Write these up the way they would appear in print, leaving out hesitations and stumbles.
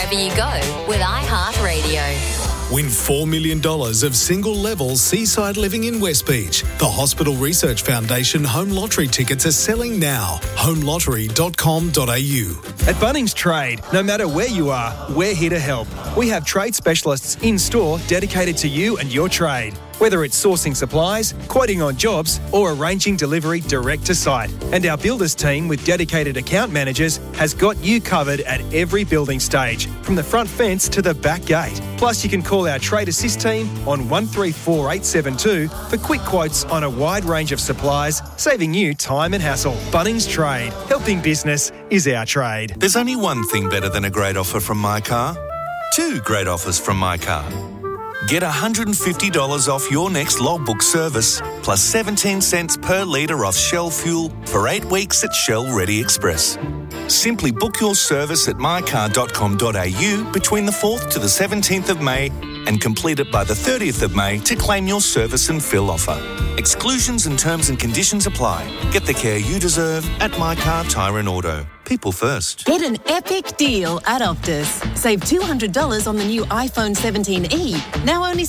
wherever you go with iHeartRadio. Win $4 million of single-level seaside living in West Beach. The Hospital Research Foundation home lottery tickets are selling now. homelottery.com.au. At Bunnings Trade, no matter where you are, we're here to help. We have trade specialists in-store dedicated to you and your trade. Whether it's sourcing supplies, quoting on jobs, or arranging delivery direct to site. And our builders team with dedicated account managers has got you covered at every building stage, from the front fence to the back gate. Plus, you can call our Trade Assist team on 134872 for quick quotes on a wide range of supplies, saving you time and hassle. Bunnings Trade. Helping business is our trade. There's only one thing better than a great offer from My Car. Two great offers from My Car. Get $150 off your next logbook service, plus 17 cents per litre off Shell fuel for 8 weeks at Shell Ready Express. Simply book your service at mycar.com.au between the 4th to the 17th of May and complete it by the 30th of May to claim your service and fill offer. Exclusions and terms and conditions apply. Get the care you deserve at My Car Tyre and Auto. People first. Get an epic deal at Optus. Save $200 on the new iPhone 17e, now only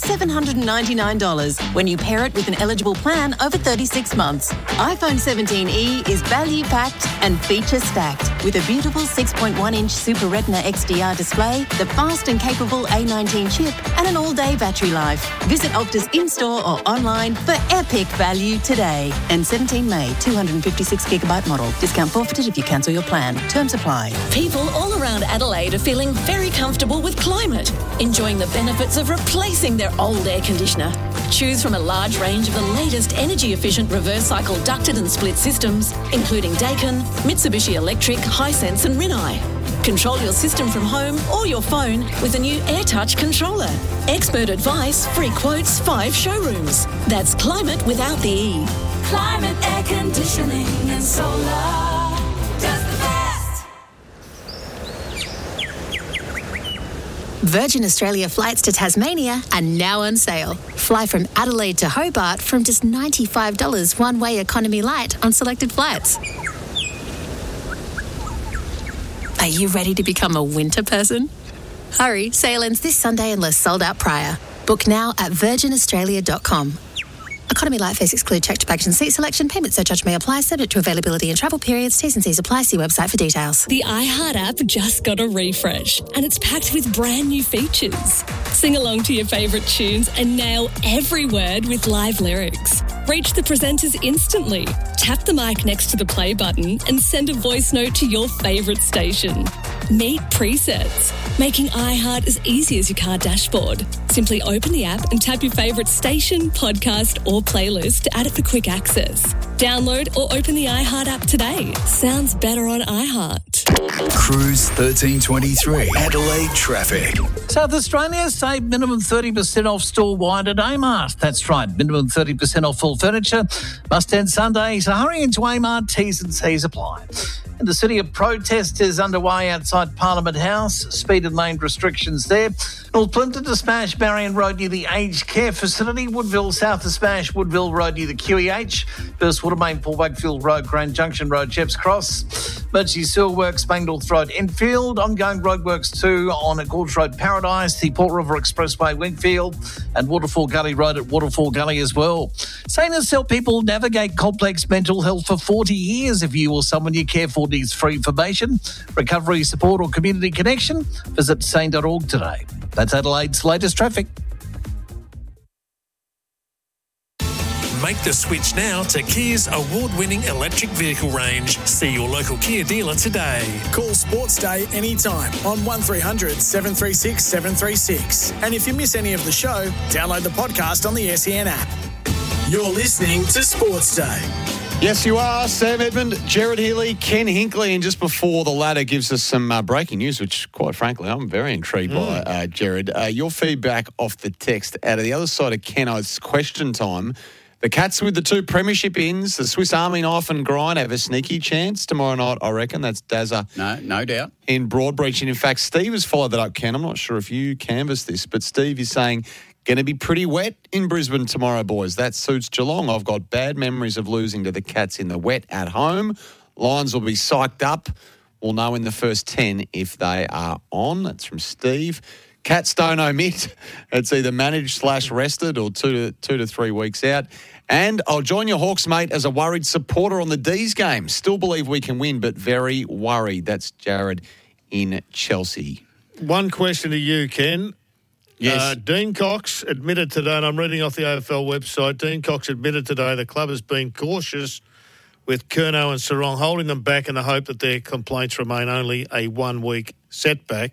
$799 when you pair it with an eligible plan over 36 months. iPhone 17e is value-packed and feature-stacked with a beautiful 6.1-inch Super Retina XDR display, the fast and capable A19 chip, and an all-day battery life. Visit Optus in-store or online for epic value today. And 17 May, 256GB model. Discount forfeited if you cancel your plan. Terms apply. People all around Adelaide are feeling very comfortable with climate, enjoying the benefits of replacing their old air conditioner. Choose from a large range of the latest energy-efficient reverse cycle ducted and split systems, including Daikin, Mitsubishi Electric, Hisense and Rinnai. Control your system from home or your phone with a new AirTouch controller. Expert advice, free quotes, 5 showrooms. That's climate without the E. Climate, air conditioning and solar. Just the best. Virgin Australia flights to Tasmania are now on sale. Fly from Adelaide to Hobart from just $95 one-way economy light on selected flights. Are you ready to become a winter person? Hurry, sale ends this Sunday unless sold out prior. Book now at virginaustralia.com. Economy light fares exclude checked baggage and seat selection. Payment surcharge may apply, subject to availability and travel periods. T's and C's apply. See website for details. The iHeart app just got a refresh and it's packed with brand new features. Sing along to your favourite tunes and nail every word with live lyrics. Reach the presenters instantly. Tap the mic next to the play button and send a voice note to your favourite station. Meet presets, making iHeart as easy as your car dashboard. Simply open the app and tap your favourite station, podcast or playlist to add it for quick access. Download or open the iHeart app today. Sounds better on iHeart. Cruise 1323. Adelaide traffic. South Australia, save minimum 30% off store-wide at Amart. That's right, minimum 30% off full furniture. Must end Sunday, so hurry into Amart. T's and C's apply. And the city of protest is underway outside Parliament House. Speed and lane restrictions there. North Plympton to Smash Marion Road near the aged care facility. Woodville south of Smash Woodville Road near the QEH. First Watermain for Wakefield Road, Grand Junction Road, Chepps Cross. Emergency sewer works, Banknorth Road, Enfield. Ongoing roadworks too on Gorge Road, Paradise. The Port River Expressway, Wingfield. And Waterfall Gully Road at Waterfall Gully as well. Sanus help people navigate complex mental health for 40 years. If you or someone you care for needs free information, recovery support or community connection, visit sane.org today. That's Adelaide's latest traffic. Make the switch now to Kia's award-winning electric vehicle range. See your local Kia dealer today. Call Sports Day anytime on 1300 736 736. And if you miss any of the show, download the podcast on the SEN app. You're listening to Sports Day. Yes, you are. Sam Edmund, Jared Healy, Ken Hinkley. And just before the latter gives us some breaking news, which, quite frankly, I'm very intrigued by, Jared. Your feedback off the text out of the other side of Keno's question time. The Cats with the 2 premiership ins, the Swiss Army knife and grind, have a sneaky chance tomorrow night, I reckon. That's Dazza. No doubt. In Broadbeach. And in fact, Steve has followed that up, Ken. I'm not sure if you canvassed this, but Steve is saying, going to be pretty wet in Brisbane tomorrow, boys. That suits Geelong. I've got bad memories of losing to the Cats in the wet at home. Lions will be psyched up. will know in the first 10 if they are on. That's from Steve. Cats don't omit. It's either managed/rested or 2 to 3 weeks out. And I'll join your Hawks, mate, as a worried supporter on the D's game. Still believe we can win, but very worried. That's Jared in Chelsea. One question to you, Ken. Yes. Dean Cox admitted today, and I'm reading off the AFL website, Dean Cox admitted today the club has been cautious with Curnow and Sarong, holding them back in the hope that their complaints remain only a 1-week setback.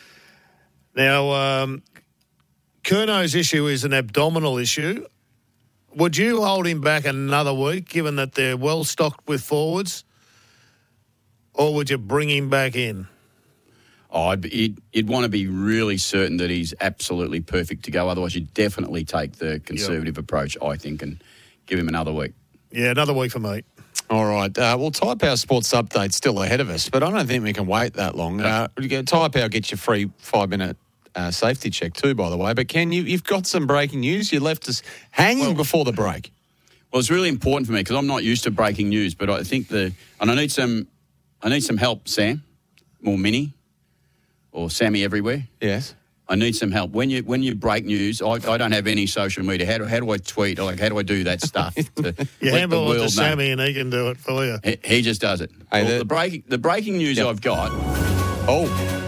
Now, Curnow's issue is an abdominal issue. Would you hold him back another week, given that they're well stocked with forwards, or would you bring him back in? Oh, you'd want to be really certain that he's absolutely perfect to go. Otherwise, you'd definitely take the conservative approach, I think, and give him another week. Yeah, another week for me. All right. Well, Tyre Power Sports Update's still ahead of us, but I don't think we can wait that long. Tyre Power gets you free 5-minute safety check too, by the way. But Ken, you've got some breaking news. You left us hanging before the break. Well, it's really important for me because I'm not used to breaking news, but I think and I need some help, Sam, or Minnie, or Sammy everywhere. Yes. I need some help. When you break news, I don't have any social media. How do I tweet? How do I do that stuff? You handle it to Sammy and he can do it for you. He just does it. Hey, well, the breaking news I've got. Oh.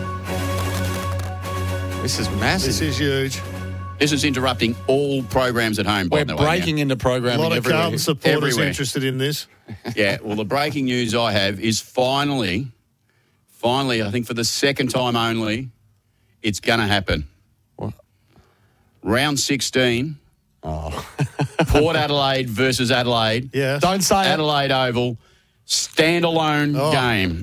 This is massive. This is huge. This is interrupting all programs at home, by the way. We're breaking into programming everywhere. A lot of Carlton supporters everywhere. Interested in this. Yeah, well, the breaking news I have is finally, I think for the second time only, it's going to happen. What? Round 16. Oh. Port Adelaide versus Adelaide. Yeah. Don't say Adelaide Oval. Standalone game.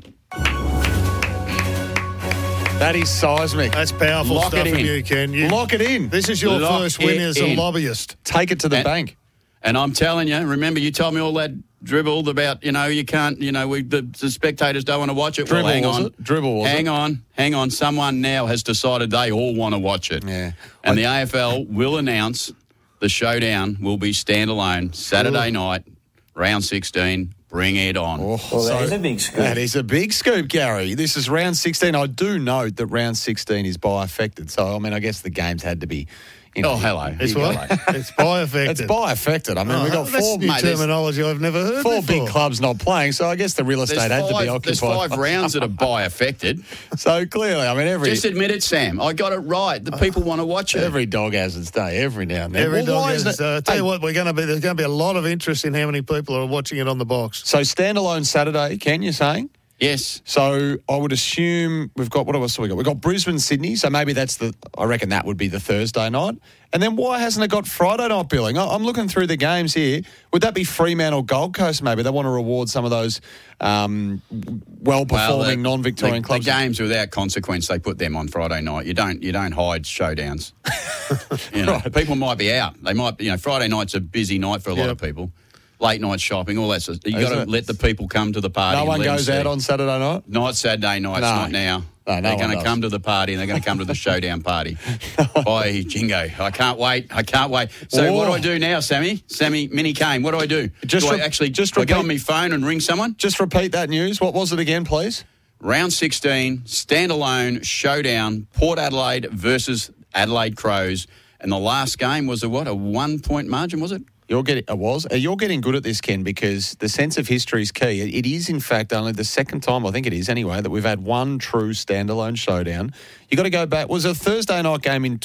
That is seismic. That's powerful Lock stuff it from in. you, Ken. Lock it in. This is your first win as a lobbyist. Take it to the bank. And I'm telling you, remember you told me all that dribble about, you can't, the spectators don't want to watch it. Dribble, well, hang was on. it? Dribble, was hang on. Hang on. Someone now has decided they all want to watch it. Yeah. And the AFL will announce the showdown will be standalone Saturday night, round 16. Bring it on. Well, that is a big scoop. That is a big scoop, Gary. This is round 16. I do note that round 16 is by-affected. So, I guess the games had to be... hello. It's what? It's by-affected. It's by-affected. We've got four... That's new terminology I've never heard Four before. big clubs not playing, so I guess the real estate had to be occupied. There's 5 rounds that are by-affected. So, clearly, Just admit it, Sam. I got it right. The people want to watch it. Every dog has its day, every now and then. Every dog has its day. I tell you what, there's going to be a lot of interest in how many people are watching it on the box. So, standalone Saturday, Ken, you're saying? Yes. So I would assume we've got, what else have we got? We've got Brisbane, Sydney, so maybe I reckon that would be the Thursday night. And then why hasn't it got Friday night billing? I'm looking through the games here. Would that be Fremantle, Gold Coast maybe? They want to reward some of those well-performing non-Victorian clubs. The games without consequence, they put them on Friday night. You don't hide showdowns. Right. People might be out. They might, Friday night's a busy night for a lot of people. Late night shopping, all that sort of stuff. You've got to let the people come to the party. No one goes out on Saturday night? Not Saturday nights, not now. No, they're going to come to the party and they're going to come to the showdown party. Bye, Jingo. I can't wait. So what do I do now, Sammy? Minnie Kane, what do I do? Do I go on my phone and ring someone? Just repeat that news. What was it again, please? Round 16, standalone, showdown, Port Adelaide versus Adelaide Crows. And the last game was a 1-point margin, was it? You're getting good at this, Ken, because the sense of history is key. It is, in fact, only the second time, I think it is anyway, that we've had one true standalone showdown. You got to go back. Was it a Thursday night game in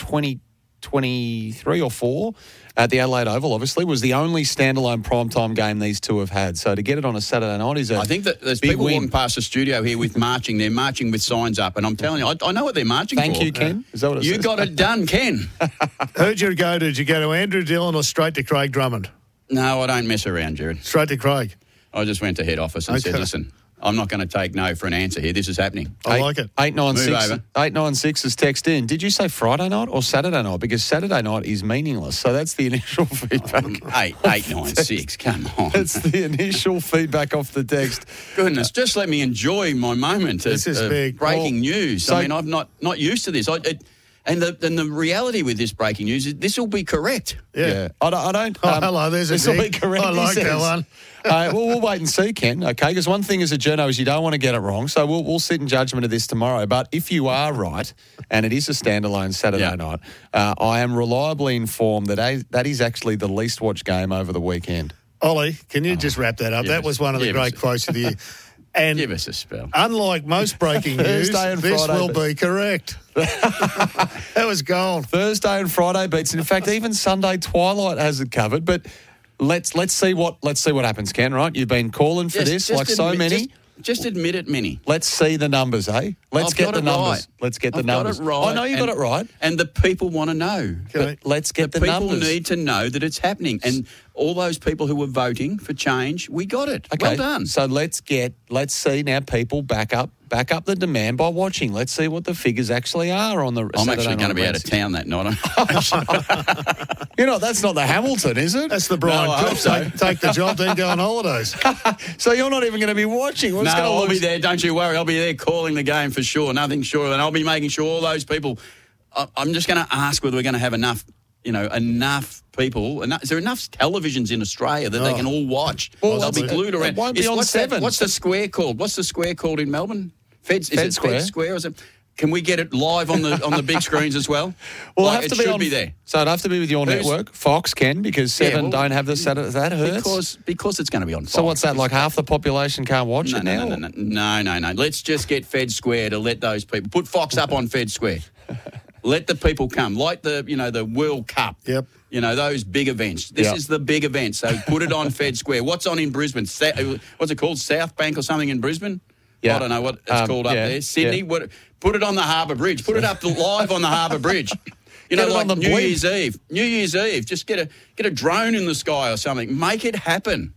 2023 or 4 at the Adelaide Oval, obviously, was the only standalone primetime game these two have had. So to get it on a Saturday night is I think that there's big people win. walking past the studio here with marching. They're marching with signs up, and I'm telling you, I know what they're marching for. Thank you, Ken. Is that what it You says? got it done, Ken. Who'd you go to? Did you go to Andrew Dillon or straight to Craig Drummond? No, I don't mess around, Jared. Straight to Craig. I just went to head office and said, listen, I'm not going to take no for an answer here. This is happening. I like it. 896 is text in. Did you say Friday night or Saturday night? Because Saturday night is meaningless. So that's the initial feedback. 896, come on. That's the initial feedback off the text. Goodness, just let me enjoy my moment This is big. breaking news. So- I'm not used to this. And the reality with this breaking news is this will be correct. Yeah. I don't. Hello, there's a this will be Nick. correct. I like that one. Well, we'll wait and see, Ken. Okay, because one thing as a journo is you don't want to get it wrong. So we'll sit in judgment of this tomorrow. But if you are right, and it is a standalone Saturday night, I am reliably informed that is actually the least watched game over the weekend. Ollie, can you just wrap that up? That was one of the great quotes of the year. And give us a spell. Unlike most breaking news, this will be correct. That was gold. Thursday and Friday beats. In fact, even Sunday twilight has it covered. But let's see what happens, Ken. Right? You've been calling for this like so many. Just admit it, Minnie. Let's see the numbers, eh? Let's get the numbers. Right. Let's get the I've numbers. Got it right. I know you got it right. And the people want to know. But let's get the numbers. People need to know that it's happening. And all those people who were voting for change, we got it. Okay. Well done. So let's see now people back up the demand by watching. Let's see what the figures actually are on the I'm Saturday actually going to be out of town that night. That's not the Hamilton, is it? That's the Brian Cook. So. Take the job, then go on holidays. So you're not even going to be watching? I'll be there. Don't you worry. I'll be there calling the game for sure. Nothing sure. And I'll be making sure all those people. I'm just going to ask whether we're going to have enough people. Is there enough televisions in Australia that they can all watch? Well, they'll be glued around. It won't be on 7. What's the square called? What's the square called in Melbourne? Fed Square. Fed Square? Or is it? Can we get it live on the big screens as well? Well, it should be there. So it'd have to be with your network. Fox can, because 7 don't have the Saturday. That hurts. Because it's going to be on Fox. So what's that, like half the population can't watch it now? No. Let's just get Fed Square to let those people... Put Fox up on Fed Square. Let the people come. Like the World Cup. Yep. Those big events. This is the big event. So put it on Fed Square. What's on in Brisbane? What's it called? South Bank or something in Brisbane? Yeah. I don't know what it's called up there. Sydney, put it on the Harbour Bridge. Put it up live on the Harbour Bridge. Like on New Year's Eve. New Year's Eve. Just get a drone in the sky or something. Make it happen.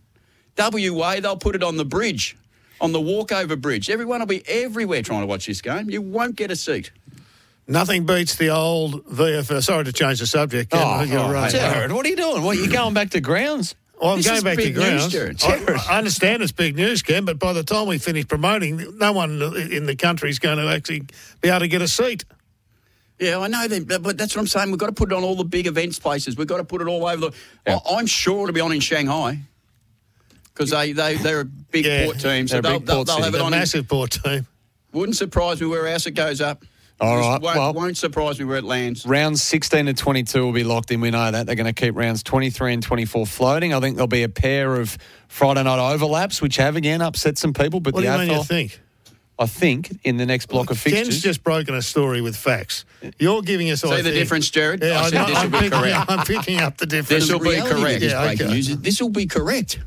WA, they'll put it on the bridge, on the walkover bridge. Everyone will be everywhere trying to watch this game. You won't get a seat. Nothing beats the old VFL. Sorry to change the subject. Jared, what are you doing? What, you going back to grounds? Well, I'm going back to grounds. Jared. I understand it's big news, Ken, but by the time we finish promoting, no one in the country is going to actually be able to get a seat. Yeah, I know that, but that's what I'm saying. We've got to put it on all the big events places. We've got to put it all over I'm sure it'll be on in Shanghai because they're a big port team, so they'll have it on. A massive port team. Wouldn't surprise me where else it goes up. All right. Won't surprise me where it lands. Rounds 16 to 22 will be locked in. We know that. They're going to keep rounds 23 and 24 floating. I think there'll be a pair of Friday night overlaps, which have, again, upset some people. But what do you mean you think? I think in the next block of fixtures. Ken's just broken a story with facts. You're giving us... See the difference, Jared? Yeah, I said this will be correct. I'm picking up the difference. This will be correct. This will be correct.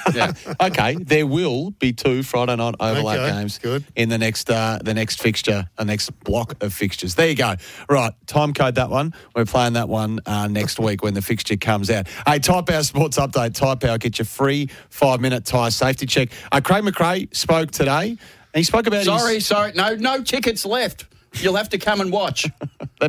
Okay, there will be 2 Friday night overlap games in the next fixture, the next block of fixtures. There you go. Right, time code that one. We're playing that one next week when the fixture comes out. Hey, Tyre Power Sports Update. Tyre Power, get your free 5-minute tyre safety check. Craig McRae spoke today. He spoke about Sorry. No tickets left. You'll have to come and watch. They're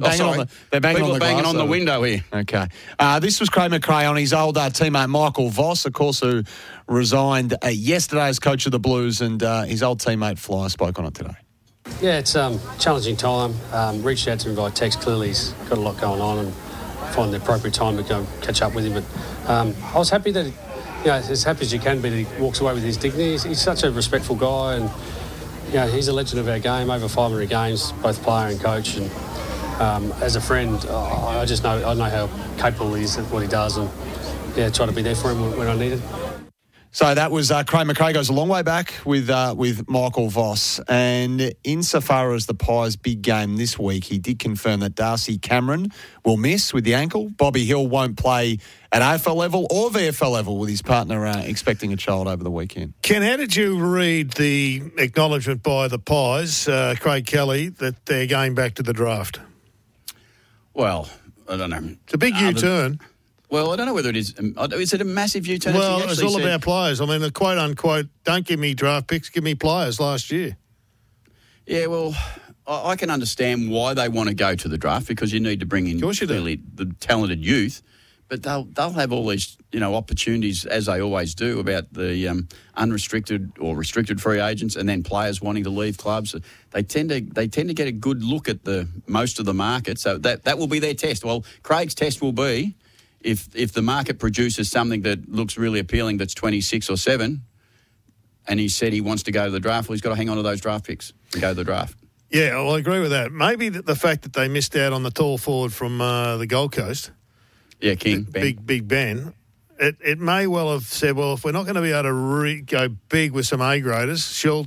banging on the window here. Okay. This was Craig McRae on his old teammate Michael Voss, of course, who resigned yesterday as coach of the Blues, and his old teammate Fly spoke on it today. Yeah, it's a challenging time. Reached out to him by text. Clearly he's got a lot going on and find the appropriate time to go catch up with him. But I was happy that, as happy as you can be that he walks away with his dignity. He's such a respectful guy, and he's a legend of our game, over 500 games, both player and coach. And as a friend, I know how capable he is at what he does, and try to be there for him when I need it. So that was Craig McRae. Goes a long way back with Michael Voss. And insofar as the Pies' big game this week, he did confirm that Darcy Cameron will miss with the ankle. Bobby Hill won't play at AFL level or VFL level, with his partner expecting a child over the weekend. Ken, how did you read the acknowledgement by the Pies, Craig Kelly, that they're going back to the draft? Well, I don't know. It's a big U-turn. Well, I don't know whether it is. Is it a massive U-turn? Well, it's all about players. I mean, the quote-unquote, don't give me draft picks, give me players last year. Yeah, well, I can understand why they want to go to the draft, because you need to bring in clearly the talented youth. But they'll have all these, opportunities, as they always do, about the unrestricted or restricted free agents, and then players wanting to leave clubs. They tend to get a good look at most of the market. So that will be their test. Well, Craig's test will be if the market produces something that looks really appealing, that's 26 or 7, and he said he wants to go to the draft. Well, he's got to hang on to those draft picks and go to the draft. Yeah, well, I agree with that. Maybe the fact that they missed out on the tall forward from the Gold Coast. Yeah, King. Big Ben. It may well have said, well, if we're not going to be able to go big with some A-graders,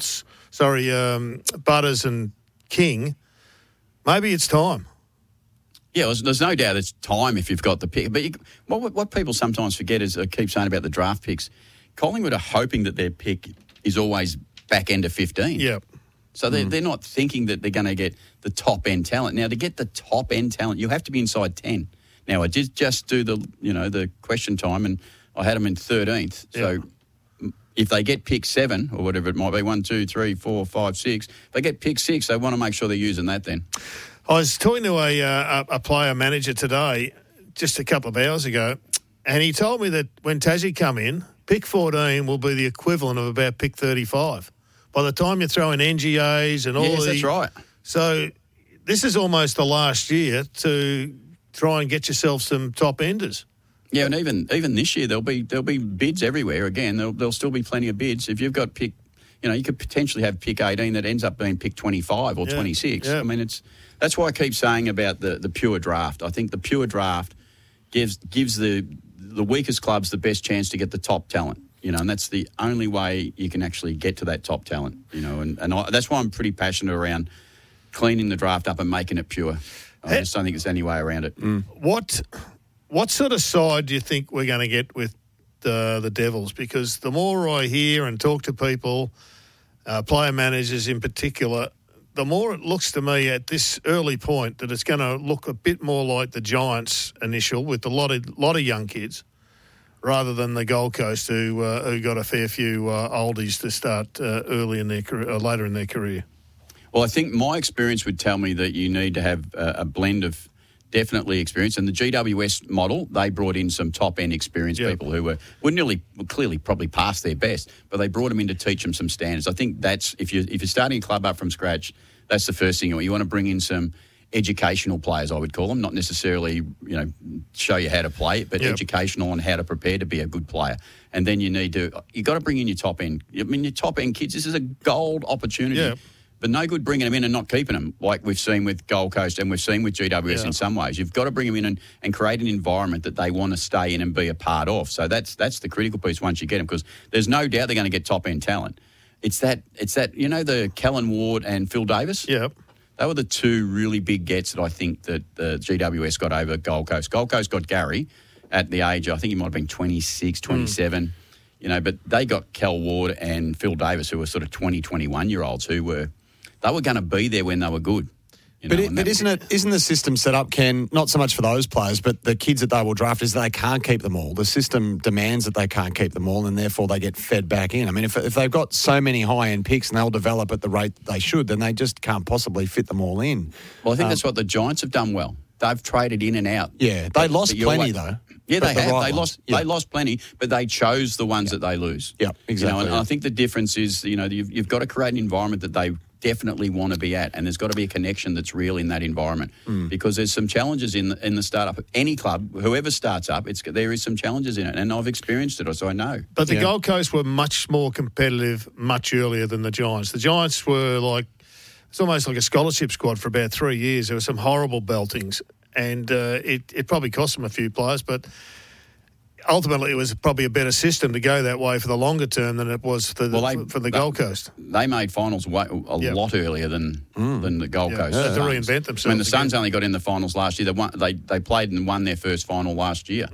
Butters and King, maybe it's time. Yeah, there's no doubt it's time if you've got the pick. But what people sometimes forget is, I keep saying about the draft picks, Collingwood are hoping that their pick is always back end of 15. Yep. So they're not thinking that they're going to get the top-end talent. Now, to get the top-end talent, you have to be inside 10. Now, I did just do the question time, and I had them in 13th. So if they get pick 7, or whatever it might be, 1, 2, 3, 4, 5, 6, if they get pick 6, they want to make sure they're using that then. I was talking to a player manager today, just a couple of hours ago, and he told me that when Tassie come in, pick 14 will be the equivalent of about pick 35. By the time you throw in NGAs and all yes, that's right. So this is almost the last year to try and get yourself some top enders. Yeah, and even this year there'll be bids everywhere. Again, there'll still be plenty of bids. If you've got pick, you could potentially have pick 18 that ends up being pick 25 or 26. Yeah. I mean, that's why I keep saying about the pure draft. I think the pure draft gives the weakest clubs the best chance to get the top talent. And that's the only way you can actually get to that top talent. And that's why I'm pretty passionate around cleaning the draft up and making it pure. I just don't think there's any way around it. What sort of side do you think we're going to get with the Devils? Because the more I hear and talk to people, player managers in particular, the more it looks to me at this early point that it's going to look a bit more like the Giants initial with a lot of young kids, rather than the Gold Coast who got a fair few oldies to start early in their career, later in their career. Well, I think my experience would tell me that you need to have a blend of definitely experience. And the GWS model, they brought in some top-end experienced people who were clearly probably past their best, but they brought them in to teach them some standards. I think that's, if you're starting a club up from scratch, that's the first thing. You want to bring in some educational players, I would call them, not necessarily, show you how to play, but educational on how to prepare to be a good player. And then you got to bring in your top-end. I mean, your top-end kids, this is a gold opportunity. Yeah. But no good bringing them in and not keeping them, like we've seen with Gold Coast and we've seen with GWS in some ways. You've got to bring them in and create an environment that they want to stay in and be a part of. So that's the critical piece once you get them, because there's no doubt they're going to get top-end talent. It's that the Kellen Ward and Phil Davis? Yeah. They were the two really big gets that I think that the GWS got over Gold Coast. Gold Coast got Gary at the age, I think he might have been 26, 27, but they got Kel Ward and Phil Davis, who were sort of 20, 21-year-olds who were going to be there when they were good. But isn't the system set up, Ken, not so much for those players, but the kids that they will draft, is they can't keep them all. The system demands that they can't keep them all, and therefore they get fed back in. I mean, if they've got so many high-end picks and they'll develop at the rate they should, then they just can't possibly fit them all in. Well, I think that's what the Giants have done well. They've traded in and out. Yeah, they lost plenty, though. Yeah, they have. They lost plenty, but they chose the ones that they lose. Yeah, exactly. And I think the difference is, you've got to create an environment that they definitely want to be at, and there's got to be a connection that's real in that environment, because there's some challenges in the startup. Any club, whoever starts up, there is some challenges in it, and I've experienced it, so I know. But the Gold Coast were much more competitive much earlier than the Giants. The Giants were it's almost like a scholarship squad for about 3 years. There were some horrible beltings, and it probably cost them a few players, but ultimately, it was probably a better system to go that way for the longer term than it was for the Gold Coast. They made finals a lot earlier than the Gold Coast. They had to reinvent themselves. When the Suns only got in the finals last year, they played and won their first final last year.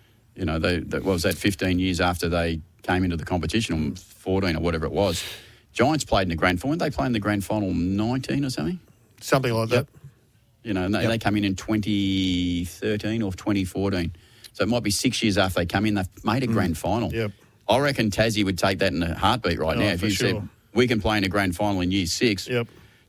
What was that, 15 years after they came into the competition, 14 or whatever it was. Giants played in the grand final. They played in the grand final 19 or something? Something like that. And they came in 2013 or 2014. So it might be 6 years after they come in, they've made a grand final. Yep. I reckon Tassie would take that in a heartbeat right now. If you said, we can play in a grand final in year 6,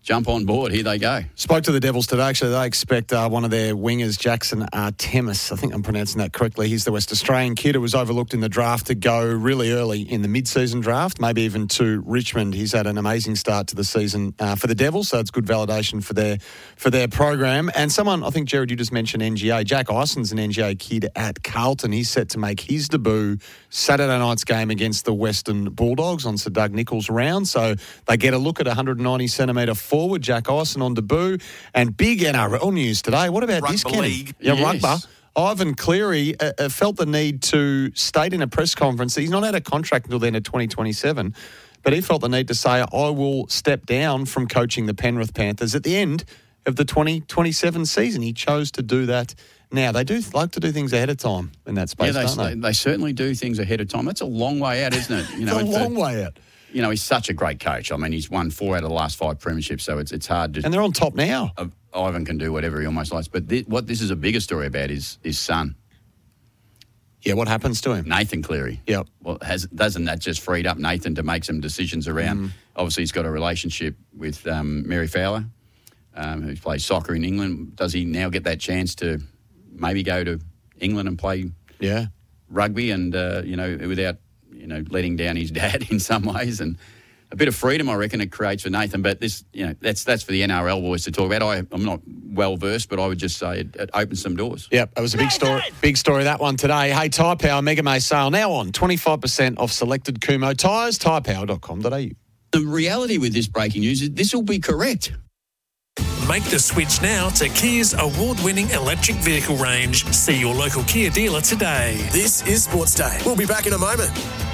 jump on board. Here they go. Spoke to the Devils today. Actually, they expect one of their wingers, Jackson Artemis, I think I'm pronouncing that correctly. He's the West Australian kid who was overlooked in the draft to go really early in the mid-season draft, maybe even to Richmond. He's had an amazing start to the season for the Devils, so it's good validation for their program. And someone, I think, Jared, you just mentioned NGA. Jack Ison's an NGA kid at Carlton. He's set to make his debut Saturday night's game against the Western Bulldogs on Sir Doug Nicholls' round. So they get a look at 190-centimetre forward, Jack Ison on debut. And big NRL news today. What about this, Kenny? Yeah, Yes. rugby. Ivan Cleary felt the need to state in a press conference that he's not out of contract until the end of 2027, but he felt the need to say, I will step down from coaching the Penrith Panthers at the end of the 2027 season. He chose to do that now. They do like to do things ahead of time in that space, don't they? They certainly do things ahead of time. That's a long way out, isn't it? It's a long way out. You know, he's such a great coach. I mean, he's won 4 out of the last 5 premierships, so it's hard to... And they're on top now. Ivan can do whatever he almost likes. But what this is a bigger story about is his son. Yeah, what happens to him? Nathan Cleary. Yep. Well, doesn't that just freed up Nathan to make some decisions around... Obviously, he's got a relationship with Mary Fowler, who plays soccer in England. Does he now get that chance to maybe go to England and play rugby and, without... letting down his dad in some ways, and a bit of freedom, I reckon, it creates for Nathan. But this, that's for the NRL boys to talk about. I'm not well versed, but I would just say it opens some doors. Yep, it was a big story. Big story, that one today. Hey, Tyre Power Mega May sale now on 25% off selected Kumho tyres. Tyrepower.com.au. The reality with this breaking news is this will be correct. Make the switch now to Kia's award-winning electric vehicle range. See your local Kia dealer today. This is Sports Day. We'll be back in a moment.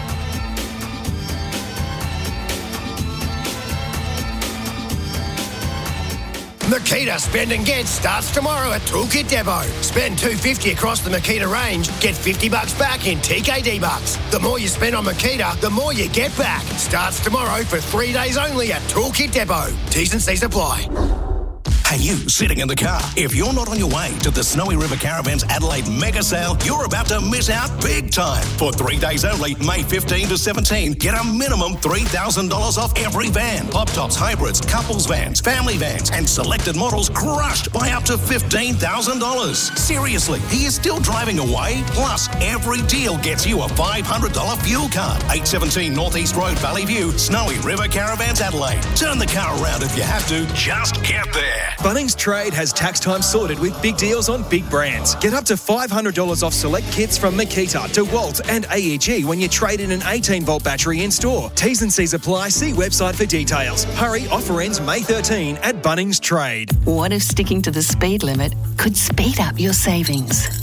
Makita Spend and Get starts tomorrow at Toolkit Depot. Spend $250 across the Makita range, get $50 back in TKD bucks. The more you spend on Makita, the more you get back. Starts tomorrow for 3 days only at Toolkit Depot. T's and C's apply. Hey, you sitting in the car. If you're not on your way to the Snowy River Caravans Adelaide Mega Sale, you're about to miss out big time. For 3 days only, May 15 to 17, get a minimum $3,000 off every van. Pop tops, hybrids, couples vans, family vans, and selected models crushed by up to $15,000. Seriously, he is still driving away? Plus, every deal gets you a $500 fuel card. 817 North East Road, Valley View, Snowy River Caravans Adelaide. Turn the car around if you have to. Just get there. Bunnings Trade has tax time sorted with big deals on big brands. Get up to $500 off select kits from Makita, DeWalt and AEG when you trade in an 18-volt battery in store. T's and C's apply. See website for details. Hurry, offer ends May 13 at Bunnings Trade. What if sticking to the speed limit could speed up your savings?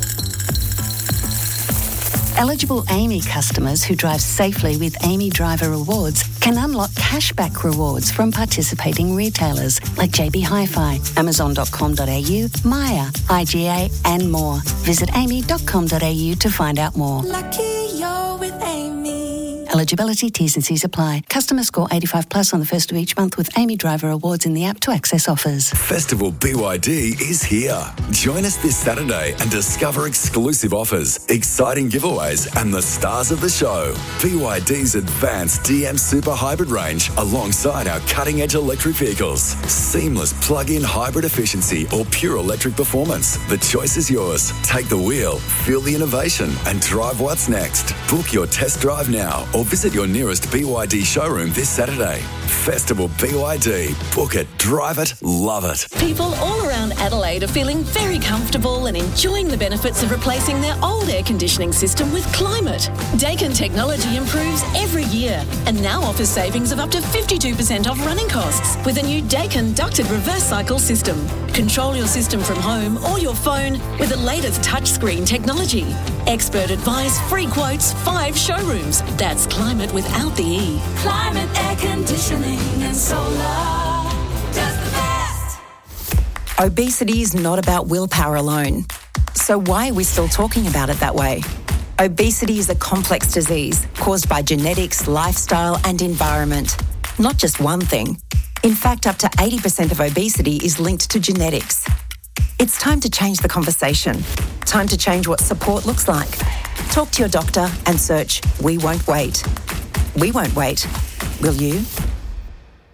Eligible Amy customers who drive safely with Amy Driver Rewards can unlock cashback rewards from participating retailers like JB Hi-Fi, Amazon.com.au, Maya, IGA and more. Visit amy.com.au to find out more. Lucky you're with Amy. Eligibility, T's and C's apply. Customer score 85 plus on the first of each month with Amy Driver Awards in the app to access offers. Festival BYD is here. Join us this Saturday and discover exclusive offers, exciting giveaways and the stars of the show. BYD's advanced DM Super Hybrid range alongside our cutting-edge electric vehicles. Seamless plug-in hybrid efficiency or pure electric performance. The choice is yours. Take the wheel, feel the innovation and drive what's next. Book your test drive now or visit your nearest BYD showroom this Saturday. Festival BYD. Book it, drive it, love it. People all around Adelaide are feeling very comfortable and enjoying the benefits of replacing their old air conditioning system with Climate. Daikin technology improves every year and now offers savings of up to 52% off running costs with a new Daikin ducted reverse cycle system. Control your system from home or your phone with the latest touchscreen technology. Expert advice, free quotes, 5 showrooms. That's Climate without the E. Climate air conditioning and solar does the best. Obesity is not about willpower alone. So why are we still talking about it that way? Obesity is a complex disease caused by genetics, lifestyle and environment. Not just one thing. In fact, up to 80% of obesity is linked to genetics. It's time to change the conversation. Time to change what support looks like. Talk to your doctor and search We Won't Wait. We won't wait. Will you?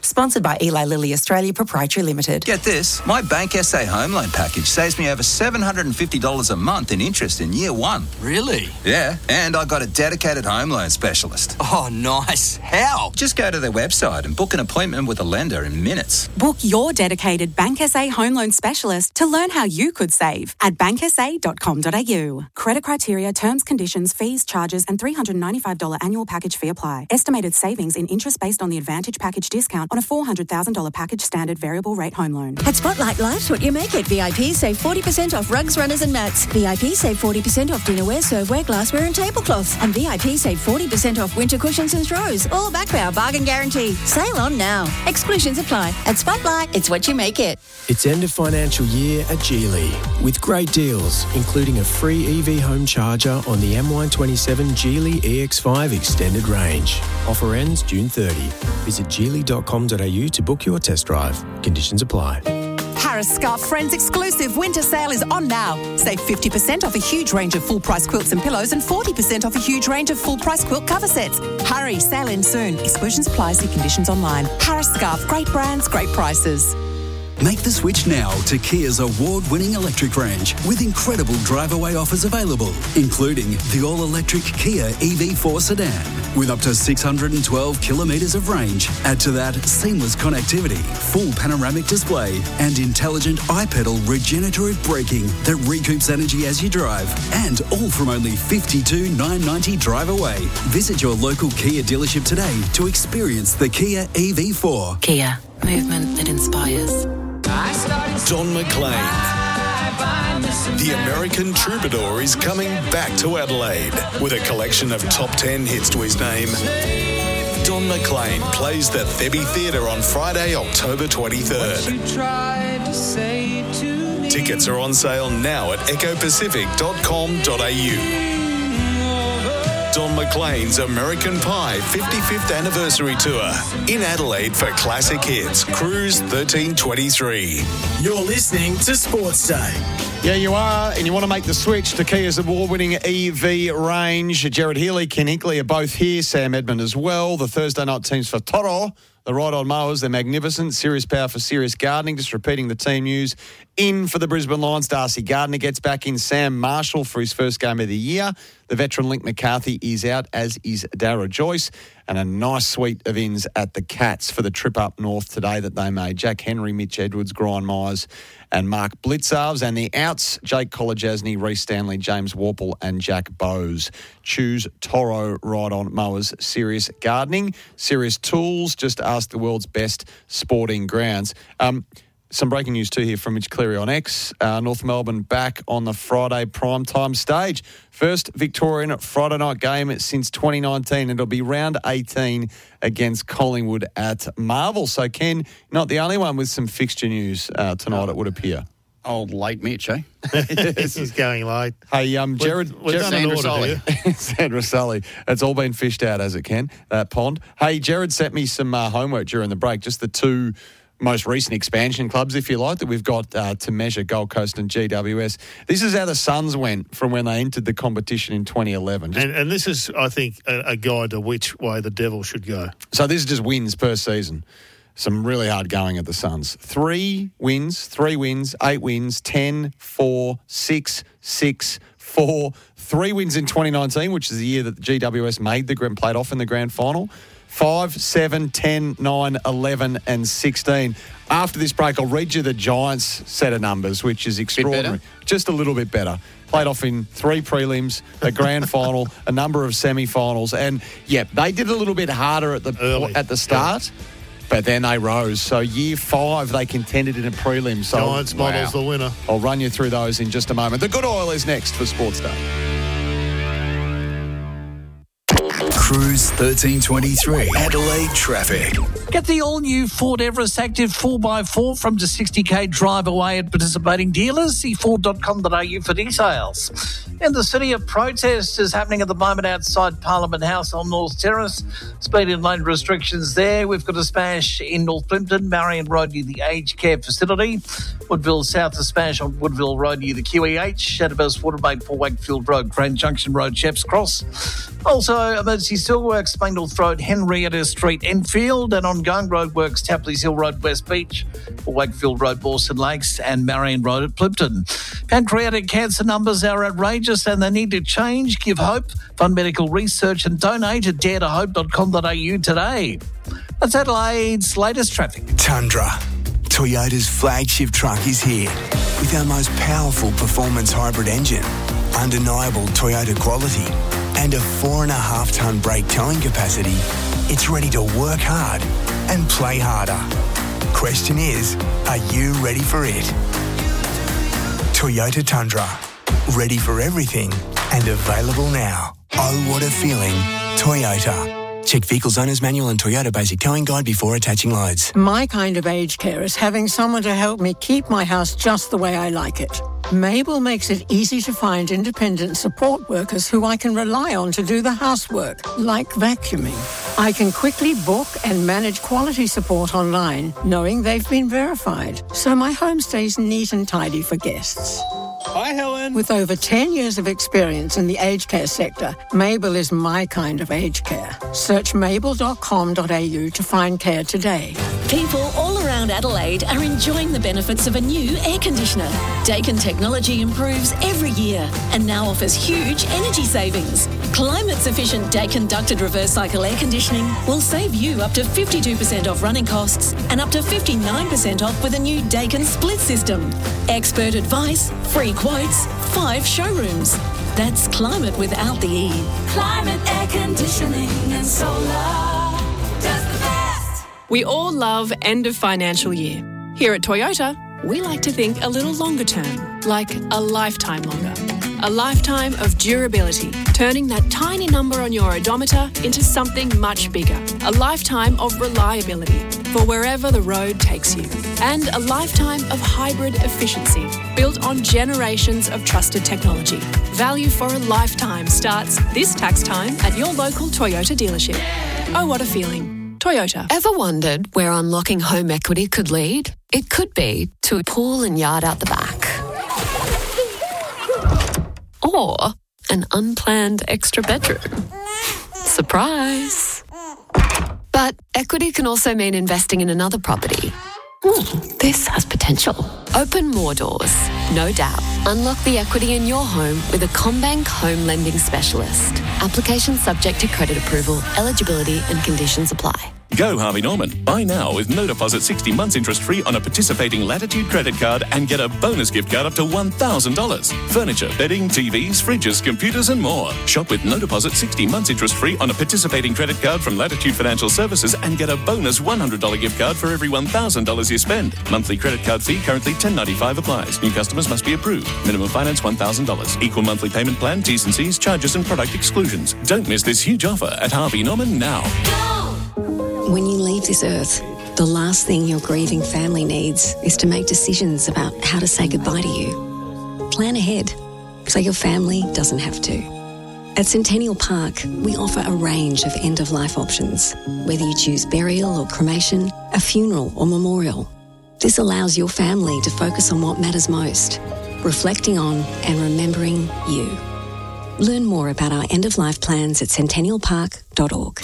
Sponsored by Eli Lilly Australia Proprietary Limited. Get this, my Bank SA home loan package saves me over $750 a month in interest in year one. Really? Yeah, and I got a dedicated home loan specialist. Oh, nice. How? Just go to their website and book an appointment with a lender in minutes. Book your dedicated Bank SA home loan specialist to learn how you could save at banksa.com.au. Credit criteria, terms, conditions, fees, charges and $395 annual package fee apply. Estimated savings in interest based on the Advantage package discount on a $400,000 package standard variable rate home loan. At Spotlight, life's what you make it. VIP save 40% off rugs, runners and mats. VIP save 40% off dinnerware, serveware, glassware and tablecloths. And VIP save 40% off winter cushions and throws. All backed by our bargain guarantee. Sale on now. Exclusions apply. At Spotlight, it's what you make it. It's end of financial year at Geely with great deals, including a free EV home charger on the M127 Geely EX5 extended range. Offer ends June 30. Visit geely.com.au to book your test drive. Conditions apply. Harris Scarf Friends exclusive winter sale is on now. Save 50% off a huge range of full-price quilts and pillows and 40% off a huge range of full-price quilt cover sets. Hurry, sale ends soon. Exclusions apply, see conditions online. Harris Scarf, great brands, great prices. Make the switch now to Kia's award-winning electric range with incredible drive-away offers available, including the all-electric Kia EV4 sedan with up to 612 kilometres of range. Add to that seamless connectivity, full panoramic display and intelligent iPedal regenerative braking that recoups energy as you drive. And all from only $52,990 drive away. Visit your local Kia dealership today to experience the Kia EV4. Kia, movement that inspires. Don McLean. The American Troubadour is coming back to Adelaide with a collection of top 10 hits to his name. Don McLean plays the Thebby Theatre on Friday, October 23rd. Tickets are on sale now at ecopacific.com.au. Don McLean's American Pie 55th Anniversary Tour in Adelaide for classic hits. Cruise 1323. You're listening to Sports Day. Yeah, you are, and you want to make the switch to Kia's award-winning EV range. Jared Healy, Ken Hinkley are both here, Sam Edmund as well. The Thursday night teams for Toro, the ride-on mowers, they're magnificent. Serious Power for Serious Gardening, just repeating the team news. In for the Brisbane Lions, Darcy Gardner gets back in. Sam Marshall for his first game of the year. The veteran Link McCarthy is out, as is Dara Joyce. And a nice suite of ins at the Cats for the trip up north today that they made. Jack Henry, Mitch Edwards, Grind Myers and Mark Blitzarves. And the outs, Jake Kolodjasny, Reece Stanley, James Warple and Jack Bowes. Choose Toro ride-on mowers. Serious Gardening, Serious Tools. Just ask the world's best sporting grounds. Some breaking news too here from Mitch Cleary on X. North Melbourne back on the Friday primetime stage. First Victorian Friday night game since 2019. It'll be round 18 against Collingwood at Marvel. So, Ken, not the only one with some fixture news tonight, it would appear. Old late Mitch, eh? This is going late. Hey, Jared. Sandra Sully. Sandra Sully. It's all been fished out as it can, that pond. Hey, Jared sent me some homework during the break, just the two most recent expansion clubs, if you like, that we've got to measure, Gold Coast and GWS. This is how the Suns went from when they entered the competition in 2011. And this is, I think, a guide to which way the Devil should go. So this is just wins per season. Some really hard going at the Suns. 3 wins, 8 wins, 10, 4, 6, 6, 4. 3 wins in 2019, which is the year that the GWS made played off in the grand final. 5, 7, 10, 9, 11 and 16. After this break, I'll read you the Giants set of numbers, which is extraordinary. Just a little bit better. Played off in 3 prelims, a grand final, a number of semi-finals. And, yeah, they did a little bit harder at the start, but then they rose. So year 5, they contended in a prelim. So, Giants models the winner. I'll run you through those in just a moment. The Good Oil is next for Sports Day. Cruise 1323. Adelaide traffic. Get the all-new Ford Everest Active 4x4 from just 60k drive away at participating dealers. See Ford.com.au for details. In the city, a protest is happening at the moment outside Parliament House on North Terrace. Speed and lane restrictions there. We've got a smash in North Plimpton, Marion Road near the aged care facility. Woodville South, a smash on Woodville Road near the QEH. Shadowburst Waterbank for Wakefield Road, Crane Junction Road, Sheps Cross. Also, emergency still Roadworks, Maynooth Road, Henrietta Street, Enfield, and ongoing roadworks, Tapley's Hill Road, West Beach, Wakefield Road, Mawson Lakes, and Marion Road at Plimpton. Pancreatic cancer numbers are outrageous and they need to change. Give hope, fund medical research, and donate at daretohope.com.au today. That's Adelaide's latest traffic. Tundra. Toyota's flagship truck is here with our most powerful performance hybrid engine, undeniable Toyota quality, and a 4.5-tonne brake towing capacity. It's ready to work hard and play harder. Question is, are you ready for it? Toyota Tundra. Ready for everything and available now. Oh, what a feeling. Toyota. Check Vehicles Owner's Manual and Toyota Basic Towing Guide before attaching loads. My kind of aged care is having someone to help me keep my house just the way I like it. Mabel makes it easy to find independent support workers who I can rely on to do the housework, like vacuuming. I can quickly book and manage quality support online, knowing they've been verified, so my home stays neat and tidy for guests. Hi, Helen. With over 10 years of experience in the aged care sector, Mabel is my kind of aged care. Search mabel.com.au to find care today. People all around Adelaide are enjoying the benefits of a new air conditioner. Daikin technology improves every year and now offers huge energy savings. Climate-sufficient Daikin ducted reverse cycle air conditioning will save you up to 52% off running costs and up to 59% off with a new Daikin split system. Expert advice, free quotes, 5 showrooms. That's climate without the E. Climate air conditioning and solar. Just the best. We all love end of financial year. Here at Toyota, we like to think a little longer term, like a lifetime longer. A lifetime of durability, turning that tiny number on your odometer into something much bigger. A lifetime of reliability for wherever the road takes you. And a lifetime of hybrid efficiency, built on generations of trusted technology. Value for a lifetime starts this tax time at your local Toyota dealership. Oh, what a feeling. Toyota. Ever wondered where unlocking home equity could lead? It could be to a pool and yard out the back. Or an unplanned extra bedroom. Surprise! But equity can also mean investing in another property. This has potential. Open more doors, no doubt. Unlock the equity in your home with a CommBank home lending specialist. Application subject to credit approval, eligibility and conditions apply. Go Harvey Norman. Buy now with no deposit 60 months interest free on a participating Latitude credit card and get a bonus gift card up to $1,000. Furniture, bedding, TVs, fridges, computers and more. Shop with no deposit 60 months interest free on a participating credit card from Latitude Financial Services and get a bonus $100 gift card for every $1,000 you spend. Monthly credit card fee currently $10.95 applies. New customers must be approved. Minimum finance $1,000. Equal monthly payment plan, T's and C's, charges and product exclusions. Don't miss this huge offer at Harvey Norman now. When you leave this earth, the last thing your grieving family needs is to make decisions about how to say goodbye to you. Plan ahead so your family doesn't have to. At Centennial Park, we offer a range of end-of-life options, whether you choose burial or cremation, a funeral or memorial. This allows your family to focus on what matters most, reflecting on and remembering you. Learn more about our end-of-life plans at centennialpark.org.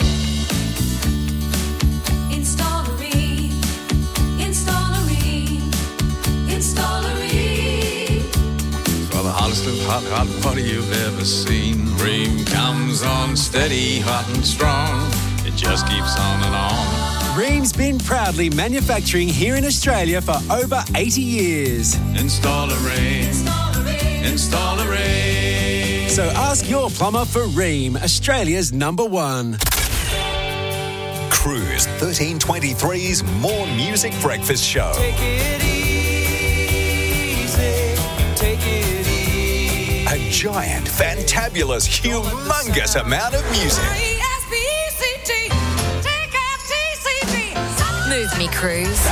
Hottest of hot water you've ever seen. Ream comes on steady, hot and strong. It just keeps on and on. Ream's been proudly manufacturing here in Australia for over 80 years. Install a Ream. Install a Ream. So ask your plumber for Ream, Australia's #1. Cruise 1323's More Music Breakfast Show. Take it easy. Take it easy. A giant, fantabulous, humongous amount of music. Move me, Cruise.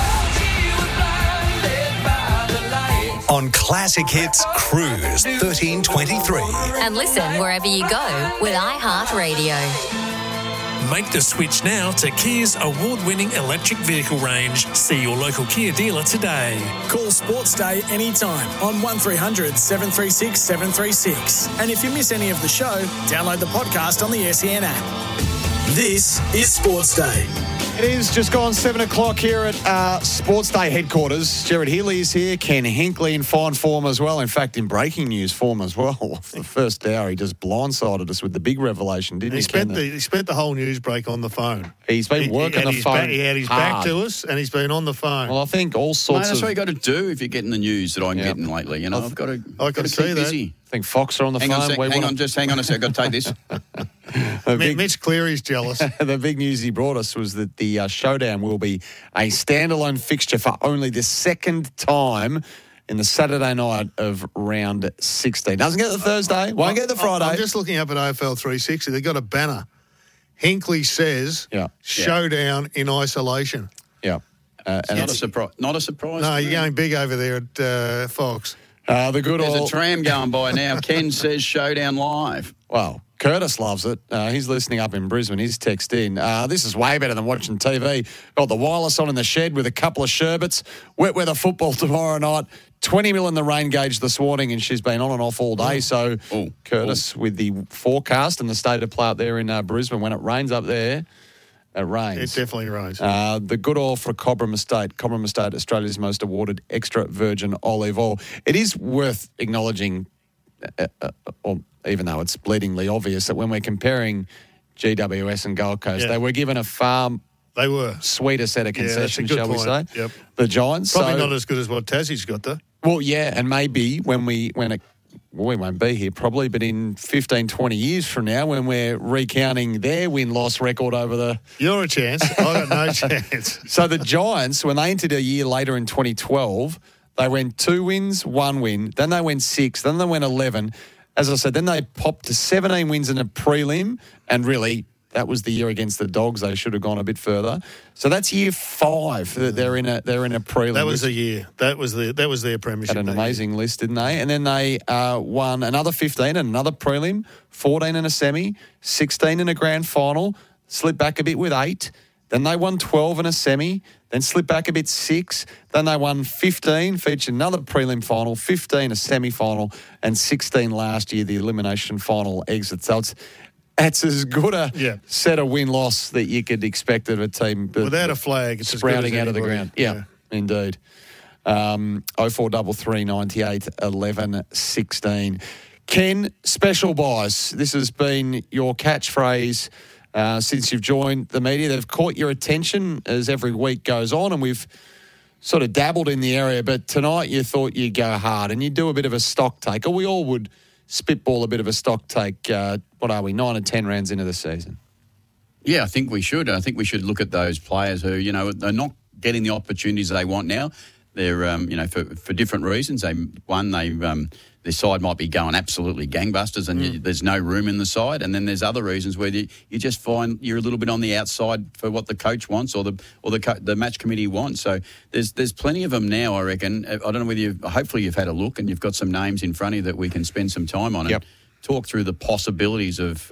On Classic Hits Cruise 1323. And listen wherever you go with iHeartRadio. Make the switch now to Kia's award-winning electric vehicle range. See your local Kia dealer today. Call Sports Day anytime on 1300 736 736. And if you miss any of the show, download the podcast on the SEN app. This is Sports Day. It is just gone 7 o'clock here at Sports Day headquarters. Jared Healy is here. Ken Hinkley in fine form as well. In fact, in breaking news form as well. The first hour, he just blindsided us with the big revelation, didn't he? He spent the whole news break on the phone. He's been working the phone. He had his back to us, and he's been on the phone. Well, I think all sorts That's what you got to do if you're getting the news that I'm getting lately. You know, I've got to keep busy. I think Fox are on the phone. Hang on a sec. I've got to take this. Mitch Cleary's jealous. The big news he brought us was that the showdown will be a standalone fixture for only the second time in the Saturday night of round 16. Doesn't get the Thursday, won't get the Friday. I'm just looking up at AFL 360. They've got a banner. Hinkley says, showdown in isolation. Yeah. Not a surprise. Not a surprise. No, you're going big over there at Fox. There's a tram going by now. Ken says showdown live. Well, Curtis loves it. He's listening up in Brisbane. He's texted in. This is way better than watching TV. Got the wireless on in the shed with a couple of sherbets. Wet weather football tomorrow night. 20 mil in the rain gauge this morning, and she's been on and off all day. So, Curtis, with the forecast and the state of play up there in Brisbane, when it rains up there, it rains. It definitely rains. The good oil for Cobram Estate. Cobram Estate, Australia's most awarded extra virgin olive oil. It is worth acknowledging, even though it's bleedingly obvious, that when we're comparing GWS and Gold Coast, they were given a far sweeter set of concessions, shall we say? Yep. The Giants. Probably not as good as what Tassie's got, though. Well, yeah, and maybe we won't be here probably, but in 15, 20 years from now, when we're recounting their win-loss record over the... You're a chance. I got no chance. So the Giants, when they entered a year later in 2012, they went 2 wins, 1 win. Then they went 6. Then they went 11. As I said, then they popped to 17 wins in a prelim, and really... that was the year against the Dogs. They should have gone a bit further. So that's year 5 that they're in a prelim. That was the year. That was their premiership. Had an amazing list, didn't they? And then they won another 15 and another prelim, 14 in a semi, 16 in a grand final, slipped back a bit with 8. Then they won 12 in a semi, then slipped back a bit 6. Then they won 15, featured another prelim final, 15 a semi-final, and 16 last year, the elimination final exit. So it's as good a set of win-loss that you could expect of a team. Without a flag, it's sprouting out of the anybody. ground. Yeah, indeed. 0433 98 11 16. Ken, special buys. This has been your catchphrase since you've joined the media. They've caught your attention as every week goes on, and we've sort of dabbled in the area, but tonight you thought you'd go hard and you'd do a bit of a stock take, or we all would spitball a bit of a stock take. What are we, 9 or 10 rounds into the season? Yeah, I think we should. I think we should look at those players who, they're not getting the opportunities they want now. They're, for different reasons. Their side might be going absolutely gangbusters and there's no room in the side. And then there's other reasons where you just find you're a little bit on the outside for what the coach wants or the match committee wants. So there's plenty of them now, I reckon. I don't know whether hopefully you've had a look and you've got some names in front of you that we can spend some time on and talk through the possibilities of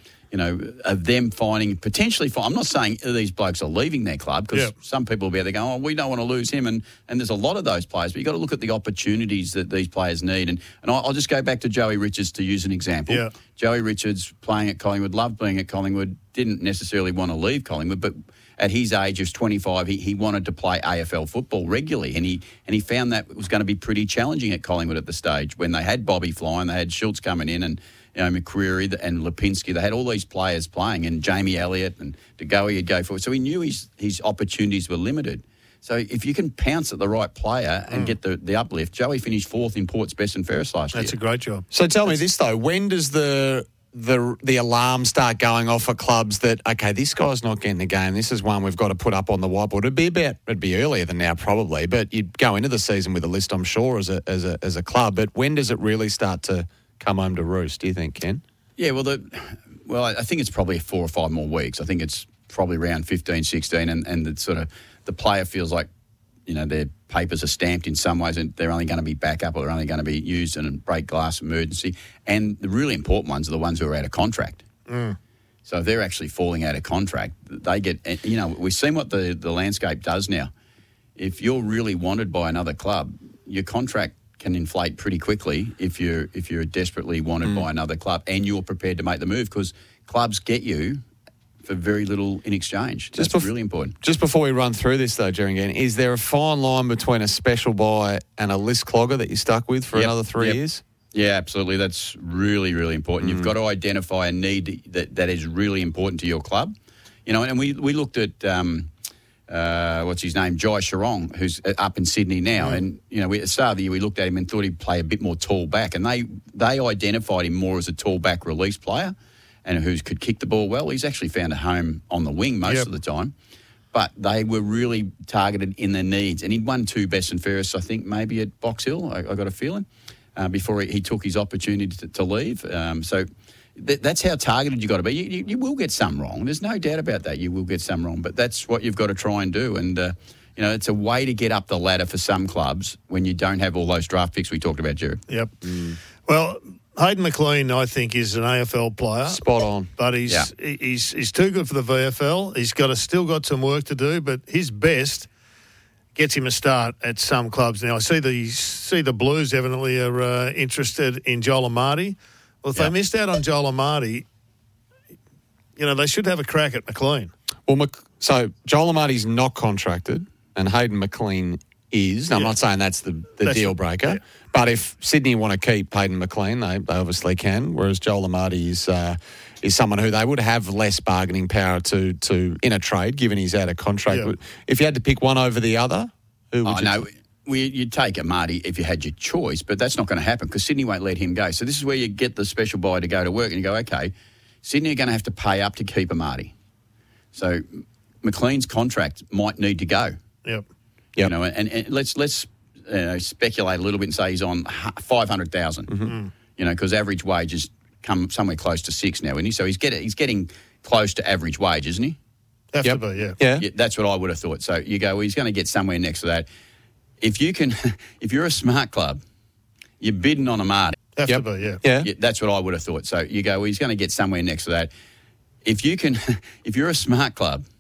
them finding potentially. I'm not saying these blokes are leaving their club because some people will be there going, we don't want to lose him. And there's a lot of those players, but you've got to look at the opportunities that these players need. And I'll just go back to Joey Richards to use an example. Yeah. Joey Richards playing at Collingwood, loved being at Collingwood, didn't necessarily want to leave Collingwood, but at his age of 25, he wanted to play AFL football regularly, and he found that it was going to be pretty challenging at Collingwood at the stage when they had Bobby flying, they had Schultz coming in, and McCreary and Lipinski. They had all these players playing, and Jamie Elliott and De Goey would go for it. So he knew his opportunities were limited. So if you can pounce at the right player and get the uplift, Joey finished 4th in Port's best and fairest last year. That's a great job. So tell me this though: when does the alarm start going off for clubs that, okay, this guy's not getting the game, this is one we've got to put up on the whiteboard? It'd be earlier than now probably, but you'd go into the season with a list, I'm sure, as a club. But when does it really start to come home to roost, do you think, Ken? Yeah, well, I think it's probably 4 or 5 more weeks. I think it's probably around 15, 16, and the sort of the player feels like, their papers are stamped in some ways and they're only going to be back up or they're only going to be used in a break glass emergency. And the really important ones are the ones who are out of contract. So if they're actually falling out of contract, they get, we've seen what the landscape does now. If you're really wanted by another club, your contract can inflate pretty quickly if you're desperately wanted by another club and you're prepared to make the move, because clubs get you for very little in exchange. That's really important. Just before we run through this, though, Jerry, again, is there a fine line between a special buy and a list clogger that you're stuck with for another 3 years? Yeah, absolutely. That's really, really important. You've got to identify a need that is really important to your club. You know, and we looked at what's his name, Jai Sharong, who's up in Sydney now. And you know, at the start of the year, we looked at him and thought he'd play a bit more tall back, and they identified him more as a tall back release player, and who could kick the ball well. He's actually found a home on the wing most of the time. But they were really targeted in their needs. And he'd won 2 best and fairest, I think, maybe at Box Hill, I got a feeling, before he took his opportunity to leave. So that's how targeted you've got to be. You will get some wrong. There's no doubt about that. You will get some wrong. But that's what you've got to try and do. And, you know, it's a way to get up the ladder for some clubs when you don't have all those draft picks we talked about, Jared. Yep. Well, Hayden McLean, I think, is an AFL player. Spot on. But he's too good for the VFL. He's still got some work to do, but his best gets him a start at some clubs. Now, I see the Blues evidently are interested in Joel Amati. Well, if they missed out on Joel Amati, you know, they should have a crack at McLean. Well, so Joel Amati's not contracted and Hayden McLean is. Now, I'm not saying that's the deal breaker. Yeah. But if Sydney want to keep Hayden McLean, they obviously can, whereas Joel Amati is someone who they would have less bargaining power to in a trade, given he's out of contract. Yeah. If you had to pick one over the other, who would you take? You'd take Amati if you had your choice, but that's not going to happen because Sydney won't let him go. So this is where you get the special buy to go to work and you go, okay, Sydney are going to have to pay up to keep Amati. So McLean's contract might need to go. Yep. You know, and let's speculate a little bit and say he's on 500,000. Mm-hmm. You know, because average wages come somewhere close to 6 now, isn't he? So he's getting close to average wage, isn't he? Have to be, yeah. That's what I would have thought. So you go, well, he's going to get somewhere next to that. If you're a smart club, you're bidding on Amati. Have to be, yeah. That's what I would have thought. So you go, well, he's going to get somewhere next to that. If you're a smart club,